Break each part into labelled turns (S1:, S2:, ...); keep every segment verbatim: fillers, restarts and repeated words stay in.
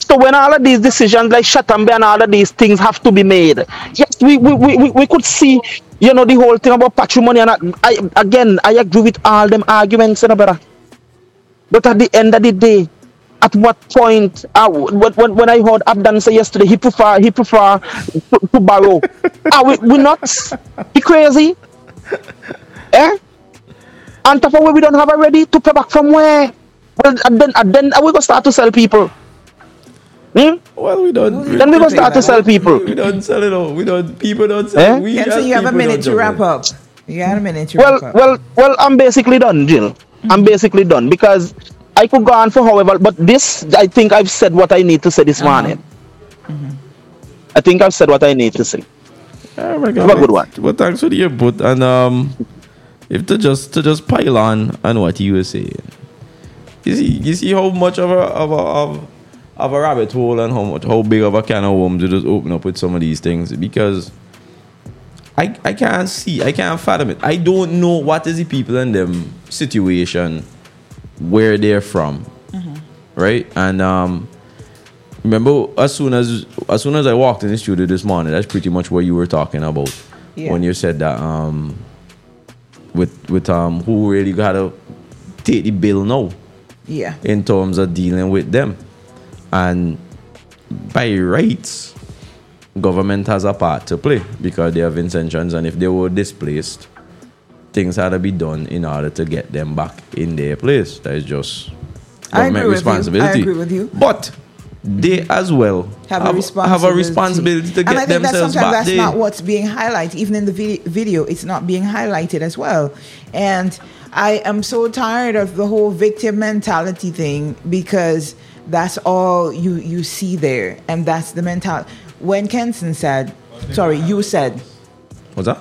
S1: So when all of these decisions like Shatambe and all of these things have to be made, yes, we we, we, we we could see, you know, the whole thing about patrimony. And I, I again, I agree with all them arguments, you know, brother. But at the end of the day, at what point, uh, when, when when I heard Abdan say yesterday, he prefer he prefer to, to borrow. Are we we not? He crazy? Eh? On top of where we don't have already to pay back from where? Well, and then and then we gonna start to sell people. Hmm?
S2: Well, we don't. We,
S1: Then we gonna start to sell people.
S2: we don't sell it all. We don't. People don't sell.
S1: Eh?
S2: it. We
S3: Kenson,
S2: as
S3: you have a
S2: people
S3: minute
S2: don't
S3: to wrap
S2: juggle.
S3: up. You got a minute to
S1: Well,
S3: wrap up.
S1: well, well. I'm basically done, Jill. I'm basically done because I could go on for however, but this, I think I've said what I need to say this
S3: Uh-huh.
S1: morning. I think I've said what I need to say.
S2: Oh my
S1: Have a good one.
S2: Well, thanks for the input. And um, if to just to just pile on on what you were saying, you see, you see how much of a of a of, of a rabbit hole and how much how big of a can of worms you just open up with some of these things because. I, I can't see, I can't fathom it. I don't know what is the people in them situation where they're from, right? And um, remember, as soon as as soon as I walked in the studio this morning, that's pretty much what you were talking about
S3: Yeah.
S2: when you said that um, with with um, who really gotta take the bill now
S3: Yeah.
S2: in terms of dealing with them, and by rights. Government has a part to play because they have intentions, and if they were displaced, things had to be done in order to get them back in their place. That is just
S3: I
S2: government
S3: agree with you. I
S2: responsibility.
S3: agree with you.
S2: But they as well
S3: Have,
S2: have,
S3: a responsibility.
S2: have a responsibility to
S3: and I
S2: get
S3: think that
S2: themselves
S3: sometimes
S2: back
S3: that's
S2: there.
S3: not what's being highlighted. Even in the vi- video, it's not being highlighted as well. And I am so tired of the whole victim mentality thing because that's all you, you see there. And that's the mentality. When Kenson said, sorry, you said.
S2: What's that?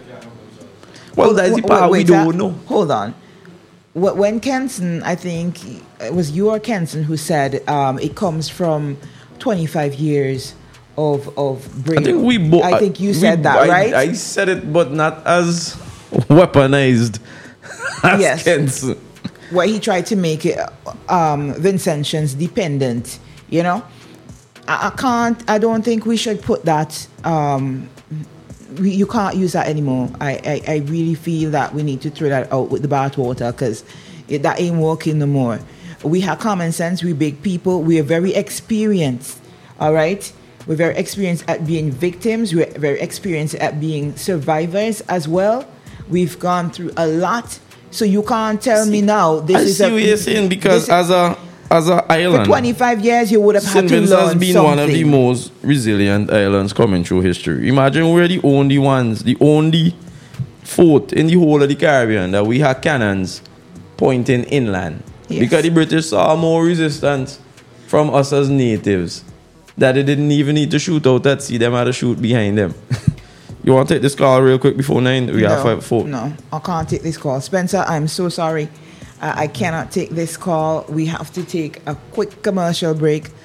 S2: Well, that's the
S3: Wait,
S2: part we
S3: wait,
S2: don't
S3: that-
S2: know.
S3: Hold on. Wh- When Kenson, I think it was you or Kenson who said um, it comes from twenty-five years of of brain.
S2: I think we both.
S3: I think you
S2: we-
S3: said that,
S2: I-
S3: right?
S2: I said it, but not as weaponized as
S3: Yes.
S2: Kenson.
S3: Where he tried to make it um, Vincentians dependent. You know, I, I can't. I don't think we should put that. Um, we, you can't use that anymore. I, I, I really feel that we need to throw that out with the bathwater because that ain't working no more. We have common sense. We big people. We are very experienced. All right. We're very experienced at being victims. We're very experienced at being survivors as well. We've gone through a lot. So you can't tell me now this
S2: I
S3: is
S2: see
S3: a,
S2: what you're saying because
S3: this-
S2: as a as a
S3: for
S2: island,
S3: twenty-five years you would have had
S2: Saint
S3: to
S2: Vincent
S3: learn
S2: has been
S3: something.
S2: one of the most resilient islands coming through history. Imagine we're the only ones, the only fort in the whole of the Caribbean that we had cannons pointing inland.
S3: Yes.
S2: Because the British saw more resistance from us as natives that they didn't even need to shoot out at sea. Them had to shoot behind them. You want to take this call real quick before nine? We have five four.
S3: No, I can't take this call. Spencer, I'm so sorry. Uh, I cannot take this call. We have to take a quick commercial break.